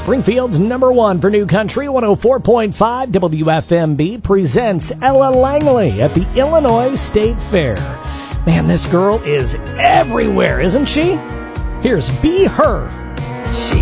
Springfield's number one for New Country, 104.5 WFMB presents Ella Langley at the Illinois State Fair. Man, this girl is everywhere, isn't she? Here's Be Her.